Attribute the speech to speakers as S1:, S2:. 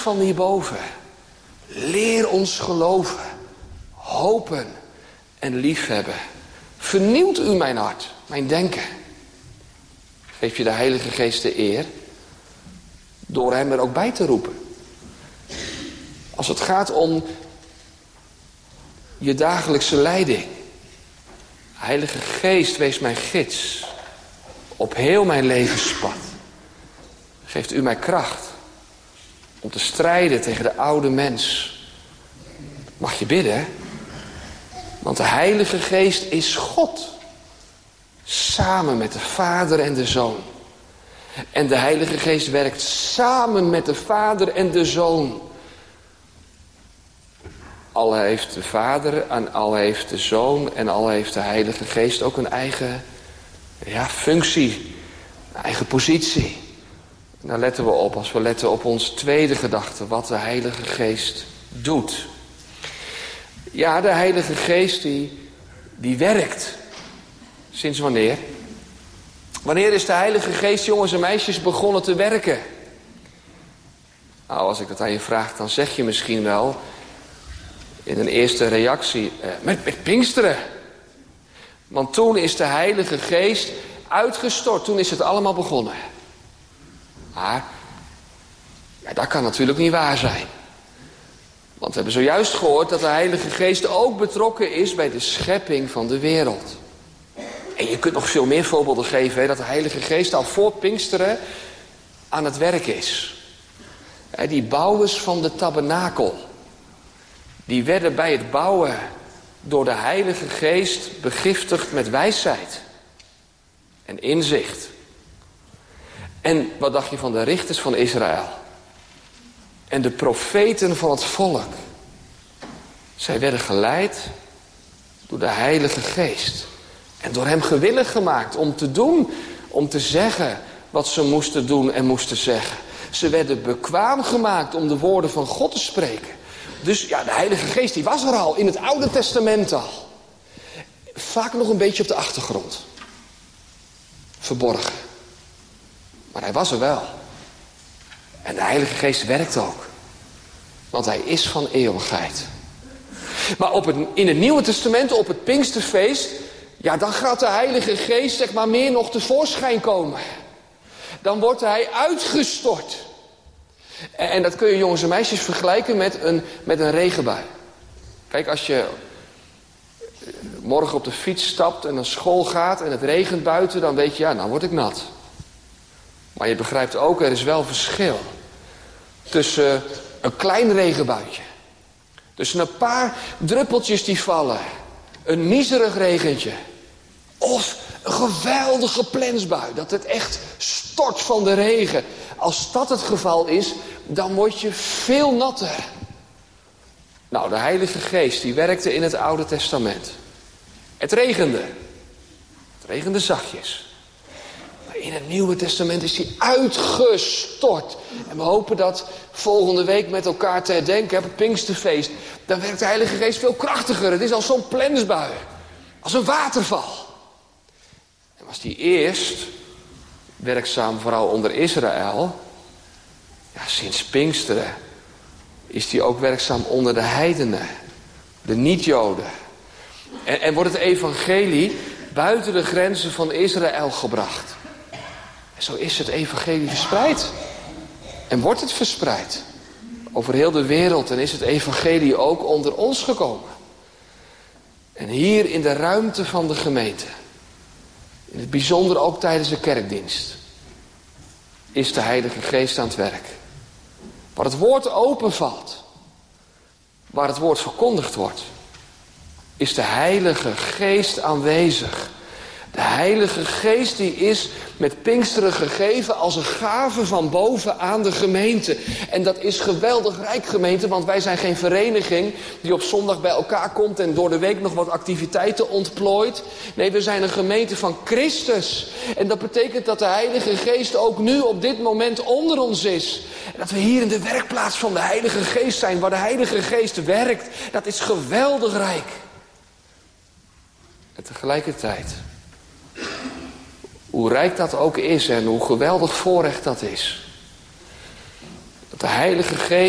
S1: van hierboven. Leer ons geloven, hopen en liefhebben. Vernieuwt u mijn hart, mijn denken. Geef je de Heilige Geest de eer door hem er ook bij te roepen. Als het gaat om je dagelijkse leiding. Heilige Geest, wees mijn gids op heel mijn levenspad. Geeft u mij kracht om te strijden tegen de oude mens. Mag je bidden, hè? Want de Heilige Geest is God. Samen met de Vader en de Zoon. En de Heilige Geest werkt samen met de Vader en de Zoon. Al heeft de Vader en al heeft de Zoon en al heeft de Heilige Geest ook een eigen functie. Een eigen positie. En daar letten we op als we letten op ons tweede gedachte. Wat de Heilige Geest doet. Ja, de Heilige Geest die werkt. Sinds wanneer? Wanneer is de Heilige Geest, jongens en meisjes, begonnen te werken? Nou, als ik dat aan je vraag, dan zeg je misschien wel in een eerste reactie, met Pinksteren. Want toen is de Heilige Geest uitgestort, toen is het allemaal begonnen. Maar dat kan natuurlijk niet waar zijn. Want we hebben zojuist gehoord dat de Heilige Geest ook betrokken is bij de schepping van de wereld. En je kunt nog veel meer voorbeelden geven, dat de Heilige Geest al voor Pinksteren aan het werk is. Die bouwers van de tabernakel, die werden bij het bouwen door de Heilige Geest begiftigd met wijsheid en inzicht. En wat dacht je van de richters van Israël? En de profeten van het volk. Zij werden geleid door de Heilige Geest. En door hem gewillig gemaakt om te doen, om te zeggen wat ze moesten doen en moesten zeggen. Ze werden bekwaam gemaakt om de woorden van God te spreken. Dus ja, de Heilige Geest die was er al in het Oude Testament al. Vaak nog een beetje op de achtergrond. Verborgen. Maar hij was er wel. En de Heilige Geest werkt ook. Want hij is van eeuwigheid. Maar in het Nieuwe Testament, op het Pinksterfeest, ja, dan gaat de Heilige Geest zeg maar meer nog tevoorschijn komen. Dan wordt hij uitgestort. En dat kun je jongens en meisjes vergelijken met een regenbui. Kijk, als je morgen op de fiets stapt en naar school gaat en het regent buiten, dan weet je, ja, nou word ik nat. Maar je begrijpt ook, er is wel verschil tussen een klein regenbuitje, tussen een paar druppeltjes die vallen, een miserig regentje, of een geweldige plensbui, dat het echt stort van de regen. Als dat het geval is, dan word je veel natter. Nou, de Heilige Geest die werkte in het Oude Testament. Het regende zachtjes. Maar in het Nieuwe Testament is hij uitgestort. En we hopen dat volgende week met elkaar te herdenken, op het Pinksterfeest, dan werkt de Heilige Geest veel krachtiger. Het is als zo'n plensbui, als een waterval. En was die eerst werkzaam vooral onder Israël, ja, sinds Pinksteren is die ook werkzaam onder de heidenen, de niet-Joden. En wordt het evangelie buiten de grenzen van Israël gebracht. En zo is het evangelie verspreid. En wordt het verspreid over heel de wereld. En is het evangelie ook onder ons gekomen. En hier in de ruimte van de gemeente, in het bijzonder ook tijdens de kerkdienst, is de Heilige Geest aan het werk. Waar het woord openvalt, waar het woord verkondigd wordt, is de Heilige Geest aanwezig. De Heilige Geest die is met Pinksteren gegeven als een gave van boven aan de gemeente. En dat is geweldig rijk, gemeente, want wij zijn geen vereniging die op zondag bij elkaar komt en door de week nog wat activiteiten ontplooit. Nee, we zijn een gemeente van Christus. En dat betekent dat de Heilige Geest ook nu op dit moment onder ons is. En dat we hier in de werkplaats van de Heilige Geest zijn, waar de Heilige Geest werkt. Dat is geweldig rijk. En tegelijkertijd, hoe rijk dat ook is en hoe geweldig voorrecht dat is, dat de Heilige Geest